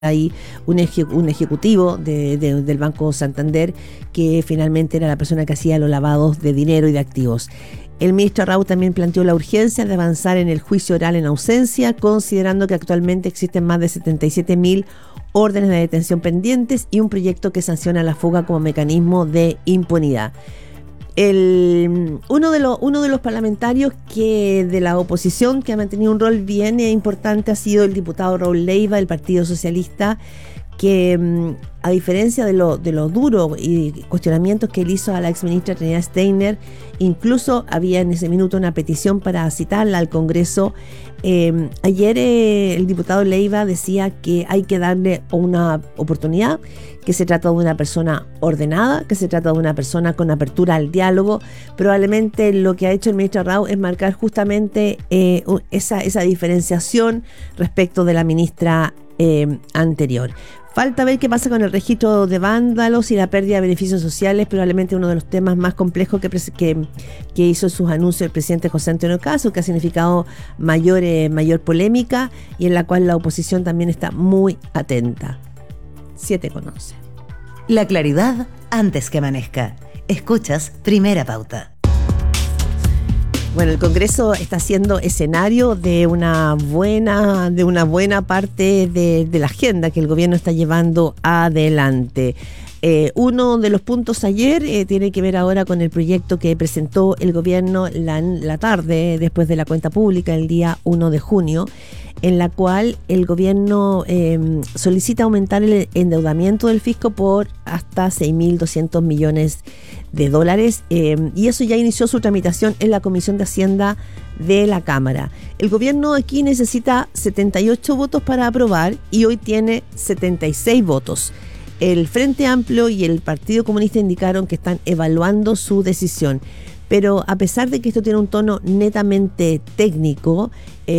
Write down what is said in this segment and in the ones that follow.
ahí un ejecutivo del Banco Santander que finalmente era la persona que hacía los lavados de dinero y de activos. El ministro Arrau también planteó la urgencia de avanzar en el juicio oral en ausencia, considerando que actualmente existen más de 77.000 órdenes de detención pendientes y un proyecto que sanciona la fuga como mecanismo de impunidad. Uno de los parlamentarios de la oposición que ha mantenido un rol bien importante ha sido el diputado Raúl Leiva del Partido Socialista, que a diferencia de lo duro y cuestionamientos que él hizo a la exministra Trinidad Steiner, incluso había en ese minuto una petición para citarla al Congreso. Ayer el diputado Leiva decía que hay que darle una oportunidad, que se trata de una persona ordenada, que se trata de una persona con apertura al diálogo. Probablemente lo que ha hecho el ministro Arrau es marcar justamente esa diferenciación respecto de la ministra anterior. Falta ver qué pasa con el registro de vándalos y la pérdida de beneficios sociales, probablemente uno de los temas más complejos que hizo sus anuncios el presidente José Antonio Caz, que ha significado mayor polémica y en la cual la oposición también está muy atenta. 7:11. La claridad antes que amanezca. Escuchas Primera Pauta. Bueno, el Congreso está siendo escenario de una buena parte de la agenda que el gobierno está llevando adelante. Uno de los puntos ayer tiene que ver ahora con el proyecto que presentó el gobierno la tarde, después de la cuenta pública, el día 1 de junio, en la cual el gobierno solicita aumentar el endeudamiento del fisco por hasta 6.200 millones de dólares, y eso ya inició su tramitación en la Comisión de Hacienda de la Cámara. El gobierno aquí necesita 78 votos para aprobar y hoy tiene 76 votos. El Frente Amplio y el Partido Comunista indicaron que están evaluando su decisión. Pero a pesar de que esto tiene un tono netamente técnico,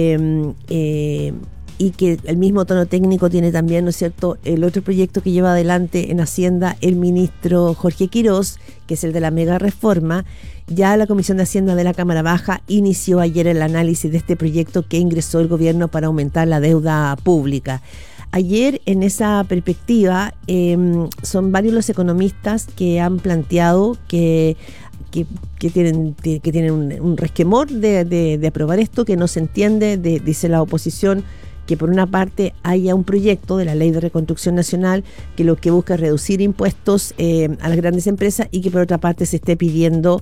y que el mismo tono técnico tiene también, ¿no es cierto?, el otro proyecto que lleva adelante en Hacienda el ministro Jorge Quirós, que es el de la mega reforma, ya la Comisión de Hacienda de la Cámara Baja inició ayer el análisis de este proyecto que ingresó el gobierno para aumentar la deuda pública. Ayer, en esa perspectiva, son varios los economistas que han planteado que tienen un resquemor de aprobar esto, que no se entiende, dice la oposición, que por una parte haya un proyecto de la Ley de Reconstrucción Nacional que lo que busca es reducir impuestos a las grandes empresas, y que por otra parte se esté pidiendo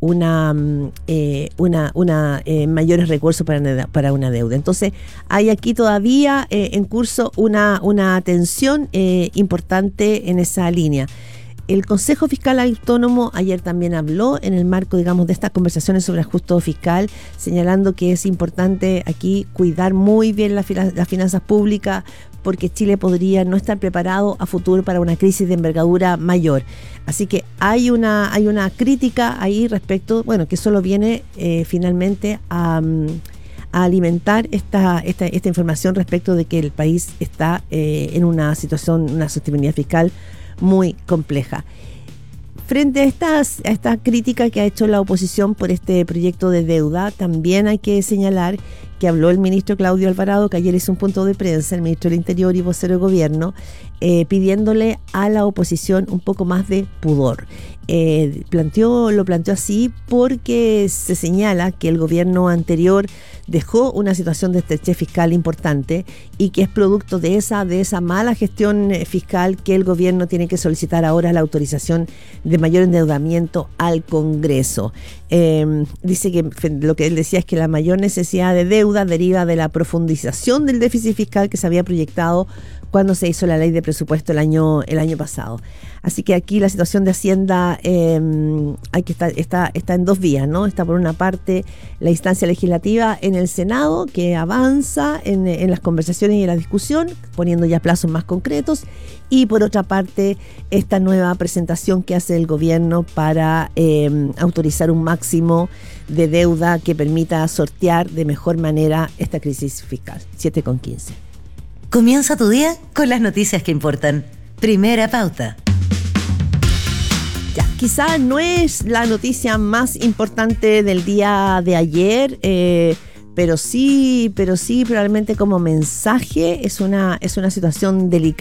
mayores recursos para una deuda. Entonces hay aquí todavía en curso una tensión importante en esa línea. El Consejo Fiscal Autónomo ayer también habló en el marco, digamos, de estas conversaciones sobre ajuste fiscal, señalando que es importante aquí cuidar muy bien las finanzas públicas, porque Chile podría no estar preparado a futuro para una crisis de envergadura mayor. Así que hay una crítica ahí respecto, bueno, que solo viene finalmente a alimentar esta información respecto de que el país está en una situación, una sostenibilidad fiscal muy compleja. Frente a esta crítica que ha hecho la oposición por este proyecto de deuda, también hay que señalar que habló el ministro Claudio Alvarado, que ayer hizo un punto de prensa, el ministro del Interior y vocero de gobierno, pidiéndole a la oposición un poco más de pudor. Lo planteó así porque se señala que el gobierno anterior dejó una situación de estrechez fiscal importante y que es producto de esa mala gestión fiscal que el gobierno tiene que solicitar ahora la autorización de mayor endeudamiento al Congreso. Dice que lo que él decía es que la mayor necesidad de deuda deriva de la profundización del déficit fiscal que se había proyectado cuando se hizo la ley de presupuesto el año pasado. Así que aquí la situación de Hacienda está en dos vías, ¿no? Está por una parte la instancia legislativa en el Senado, que avanza en las conversaciones y en la discusión, poniendo ya plazos más concretos, y por otra parte esta nueva presentación que hace el gobierno para autorizar un máximo de deuda que permita sortear de mejor manera esta crisis fiscal. 7:15. Comienza tu día con las noticias que importan. Primera Pauta. Ya, quizá no es la noticia más importante del día de ayer, pero sí, probablemente como mensaje es una situación delicada.